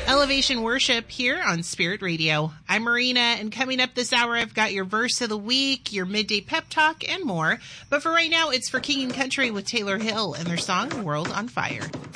Elevation Worship here on Spirit Radio. I'm Marina, and coming up this hour, I've got your verse of the week, your midday pep talk, and more. But for right now, it's for King and Country with Taylor Hill and their song, World on Fire.